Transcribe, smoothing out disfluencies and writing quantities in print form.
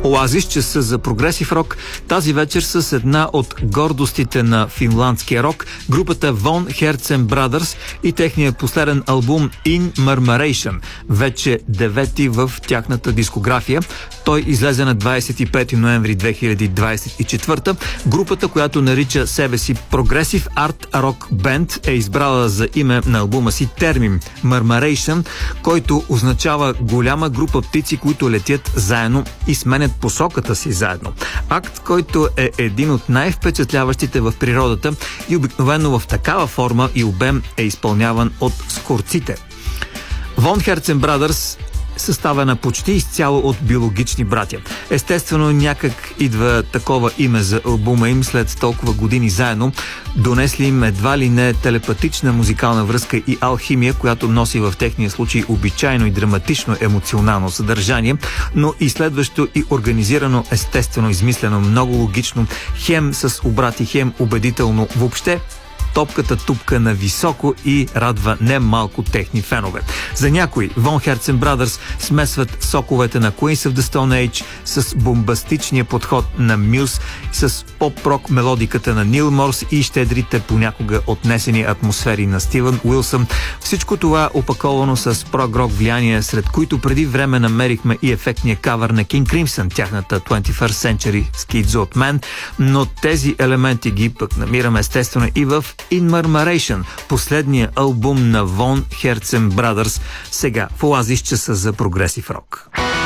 Оазис, часа за прогресив рок, тази вечер с една от гордостите на финландския рок, групата Von Herzen Brothers и техния последен албум In Murmuration, вече 9-ти в тяхната дискография. Той излезе на 25 ноември 2024. Групата, която нарича себе си Progressive Art Rock Band, е избрала за име на албума си термин Murmuration, който означава голяма група птици, които летят заедно и сменят посоката си заедно. Акт, който е един от най-впечатляващите в природата и обикновено в такава форма и обем е изпълняван от скорците. Von Herzen Brothers съставена почти изцяло от биологични братя. Естествено, някак идва такова име за албума им след толкова години заедно. Донесли им едва ли не телепатична музикална връзка и алхимия, която носи в техния случай обичайно и драматично емоционално съдържание, но и следващо и организирано, естествено измислено, много логично, хем с обрати, хем убедително, въобще топката тупка на високо и радва не малко техни фенове. За някои Von Herzen Brothers смесват соковете на Queens of the Stone Age с бомбастичния подход на Muse, с поп-рок мелодиката на Нил Морс и щедрите понякога отнесени атмосфери на Стивън Уилсън. Всичко това опаковано с прог-рок влияние, сред които преди време намерихме и ефектния кавър на King Crimson, тяхната 21st Century Schizo от Man, но тези елементи ги пък намираме естествено и в In Murmuration, последния албум на Von Herzen Brothers, сега в Оазис, часа за прогресив рок.